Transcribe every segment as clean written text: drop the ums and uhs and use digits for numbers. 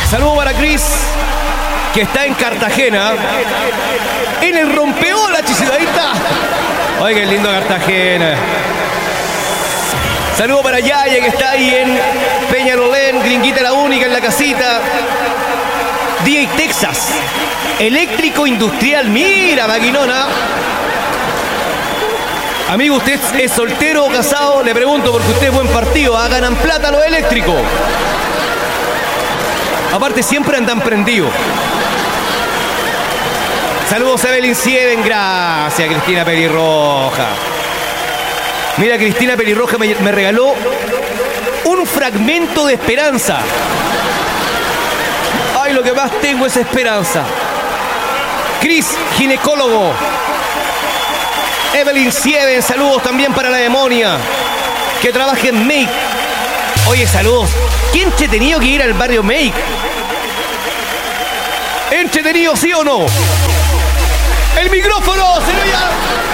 Saludo para Chris, que está en Cartagena. En el rompeola, chisidadita. Ay, qué lindo Cartagena. Saludo para Yaya, que está ahí en Peñalolén, Gringuita la única en la casita. DJ Texas, eléctrico industrial. Mira, maquinona. Amigo, ¿usted es soltero o casado? Le pregunto porque usted es buen partido. Ganan plata los eléctricos. Aparte, siempre andan prendidos. Saludos a Evelyn Sieven. Gracias, Cristina Pelirroja. Mira, Cristina Pelirroja me regaló un fragmento de esperanza. Ay, lo que más tengo es esperanza. Cris, ginecólogo. Evelyn Sieven, saludos también para la demonia, que trabaja en Make. Oye, saludos. ¿Qué entretenido que ir al barrio Make? ¿Entretenido, sí o no? ¡El micrófono! ¡Se lo ya!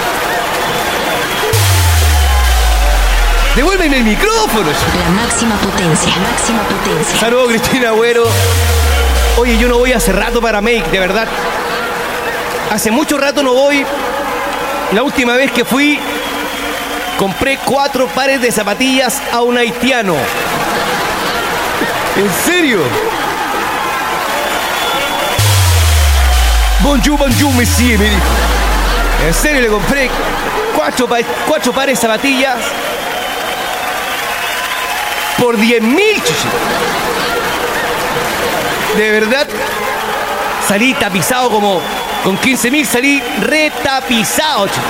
¡Devuélveme el micrófono! La máxima potencia, máxima potencia. Saludos, Cristina Agüero. Oye, yo no voy hace rato para Make, de verdad. Hace mucho rato no voy. La última vez que fui, compré 4 pares de zapatillas a un haitiano. ¿En serio? Bonjour, monsieur, me dijo. En serio, le compré 4 pares de zapatillas por 10.000, chuchi. De verdad, salí tapizado como... Con 15.000 salí retapizado, chico.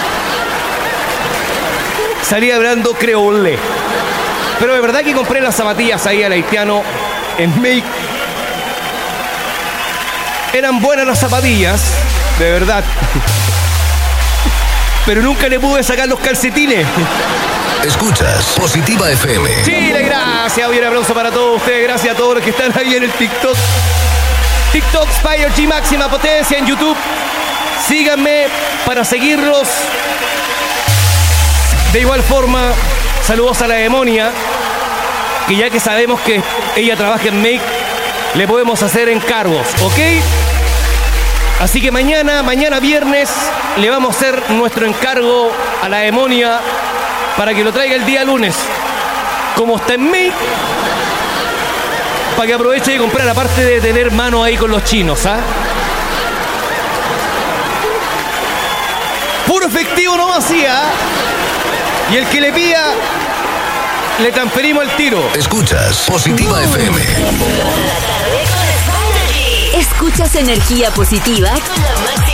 Salí hablando creole. Pero de verdad que compré las zapatillas ahí al haitiano en Make. Eran buenas las zapatillas, de verdad. Pero nunca le pude sacar los calcetines. Escuchas Positiva FM. Chile, gracias. Hoy un aplauso para todos ustedes. Gracias a todos los que están ahí en el TikTok. TikTok Spire G máxima potencia en YouTube. Síganme para seguirlos. De igual forma, saludos a la demonia, que ya que sabemos que ella trabaja en Make, le podemos hacer encargos, ¿ok? Así que mañana viernes, le vamos a hacer nuestro encargo a la demonia para que lo traiga el día lunes. Como está en Make, para que aproveche de comprar, aparte de tener mano ahí con los chinos, ¿ah? Puro efectivo no vacía. Y el que le pida, le transferimos el tiro. Escuchas Positiva FM. Escuchas energía positiva con la máxima